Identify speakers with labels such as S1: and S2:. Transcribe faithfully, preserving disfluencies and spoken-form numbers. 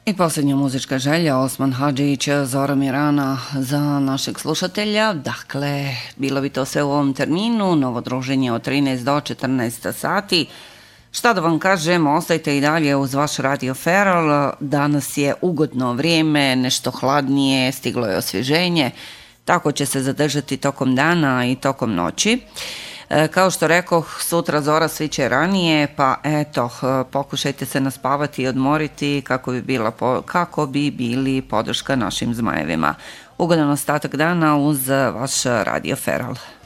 S1: I posljednja muzička želja, Osman Hadžić, Zora Mirana za našeg slušatelja. Dakle, bilo bi to sve u ovom terminu, novo druženje od trinaest do četrnaest sati. Šta da vam kažem, ostajte i dalje uz vaš Radio Feral. Danas je ugodno vrijeme, nešto hladnije, stiglo je osvježenje. Tako će se zadržati tokom dana i tokom noći. Kao što rekoh, sutra zora sviće ranije, pa eto, pokušajte se naspavati i odmoriti kako bi, bila, kako bi bili podrška našim zmajevima. Ugodan ostatak dana uz vaš Radio Feral.